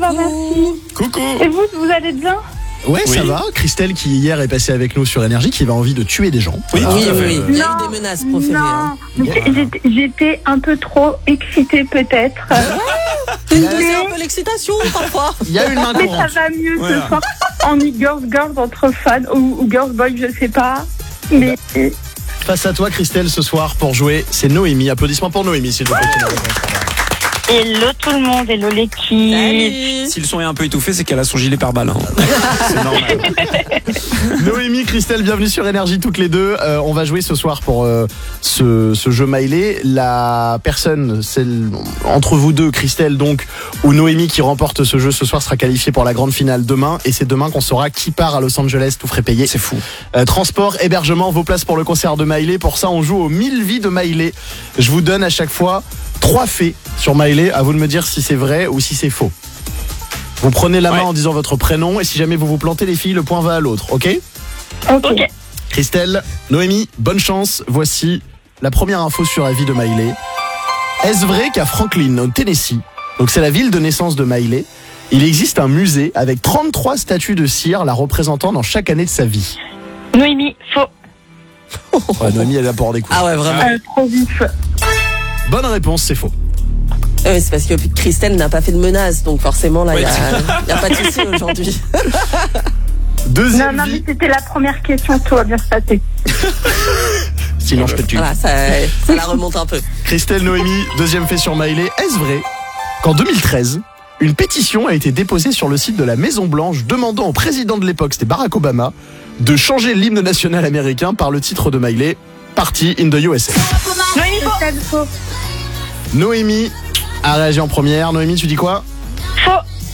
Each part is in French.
va, merci. Coucou. Et vous allez bien? Ouais, Oui. ça va. Christelle qui hier est passée avec nous sur Énergie, qui avait envie de tuer des gens. Oui, Oui, tout à fait. oui, il y a eu des menaces proférées. Non, Hein. j'étais un peu trop excitée peut-être. C'est un peu l'excitation parfois. Il y a une main Mais ça courante. va mieux Voilà. ce soir. On est girls entre fans ou girls boys, je sais pas. Mais Face à toi, Christelle, ce soir, pour jouer, c'est Noémie. Applaudissements pour Noémie, s'il vous plaît. qui nous répond. hello tout le monde, hello l'équipe. Salut. Si le son est un peu étouffé, c'est qu'elle a son gilet pare-balles. Hein. C'est normal. Noémie, Christelle, bienvenue sur Énergie toutes les deux. On va jouer ce soir pour ce jeu Mailé. La personne, celle entre vous deux, Christelle donc, ou Noémie qui remporte ce jeu ce soir sera qualifiée pour la grande finale demain. Et c'est demain qu'on saura qui part à Los Angeles, tout frais payé. C'est fou. Transport, hébergement, vos places pour le concert de Mailé. Pour ça, on joue aux 1000 vies de Mailé. Je vous donne à chaque fois 3 faits sur Mailé. À vous de me dire si c'est vrai ou si c'est faux. Vous prenez la main Ouais. en disant votre prénom et si jamais vous vous plantez les filles, le point va à l'autre, ok ? Ok. Christelle, Noémie, bonne chance. Voici la première info sur la vie de Mailé. Est-ce vrai qu'à Franklin, au Tennessee, donc c'est la ville de naissance de Mailé, il existe un musée avec 33 statues de cire la représentant dans chaque année de sa vie? Noémie, faux. Ouais, Noémie, elle a pas des coups. Ah ouais, vraiment. Trop vif. Bonne réponse, c'est faux. C'est parce que Christelle n'a pas fait de menace, donc forcément là, il n'y a pas de souci aujourd'hui. Deuxième Non, vie. mais c'était la première question, tout va bien se passer. Sinon, je te tue. Voilà, ça la remonte un peu. Christelle, Noémie, deuxième fait sur Mailé. Est-ce vrai qu'en 2013, une pétition a été déposée sur le site de la Maison Blanche demandant au président de l'époque, c'était Barack Obama, de changer l'hymne national américain par le titre de Mailé, Party in the USA. Noémie, faux. Noémie a réagi en première. Noémie, tu dis quoi? Faux.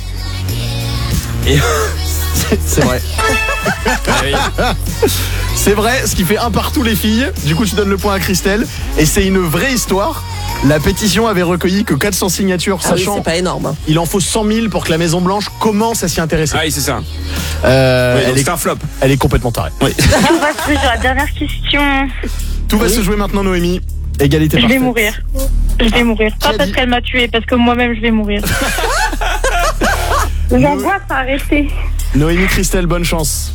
Et c'est vrai. Ah oui. C'est vrai, ce qui fait un partout les filles. Du coup, tu donnes le point à Christelle. Et c'est une vraie histoire. La pétition avait recueilli que 400 signatures, Ah oui, sachant c'est pas énorme. Hein. il en faut 100 000 pour que la Maison Blanche commence à s'y intéresser. Ah oui, c'est ça. Oui, elle, donc est, c'est un flop. elle est complètement tarée. Oui. On va se jouer sur la dernière question. Tout va se jouer maintenant, Noémie. Égalité Je vais parfaite. mourir. Je vais mourir. Qui a Pas parce dit- qu'elle m'a tué, parce que moi-même je vais mourir. L'angoisse a arrêté. Noémie, Christelle, bonne chance.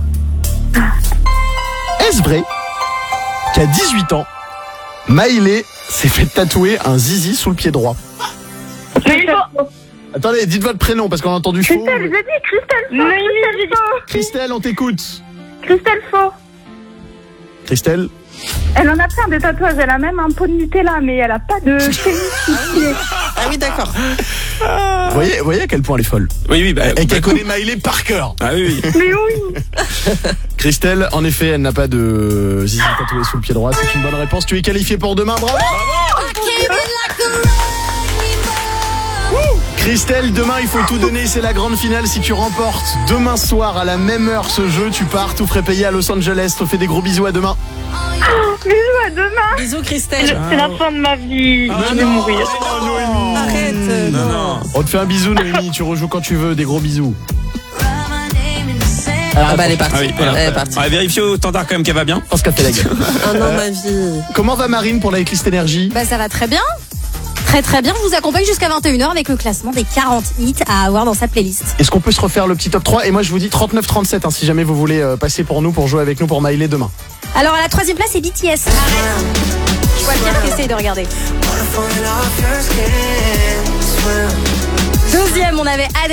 Est-ce vrai qu'à 18 ans, Mailé s'est fait tatouer un zizi sous le pied droit? Noémie, faux. Attendez, dites votre prénom parce qu'on a entendu faux. Christelle, j'ai dit Christelle, faux. Noémie, faux. Christelle, on t'écoute. Christelle, faux. Christelle, Elle en a plein des tatouages. Elle a même un pot de Nutella, mais elle a pas de pénis. Ah oui, d'accord. vous voyez à quel point elle est folle. Oui, oui. Bah, Et qu'elle connaît Mailé par cœur. Ah oui, oui. Mais oui. Christelle, en effet, elle n'a pas de zizi tatoué sous le pied droit. C'est une bonne réponse. Tu es qualifiée pour demain. Bravo. Christelle, demain il faut tout donner, c'est la grande finale. Si tu remportes demain soir à la même heure ce jeu, tu pars tout frais payé à Los Angeles. On te fait des gros bisous, à demain. Bisous, à demain. Bisous Christelle. C'est la fin de ma vie. Je vais mourir. Arrête. Non. On te fait un bisou, Noémie, tu rejoues quand tu veux, des gros bisous. Ah bah elle est partie. Ah oui, Elle est partie. on va vérifier au standard quand même qu'elle va bien. Je pense qu'elle fait la gueule. Ah non, ma vie. Comment va Marine pour la Hitlist Énergie? Bah ça va très bien. Très bien, je vous accompagne jusqu'à 21h avec le classement des 40 hits à avoir dans sa playlist. Est-ce qu'on peut se refaire le petit top 3? Et moi je vous dis 39-37 si jamais vous voulez passer pour nous, pour jouer avec nous pour Mailé demain. Alors à la 3e place c'est BTS. Arrête. Je vois bien que essaye de regarder. 2e on avait Adele.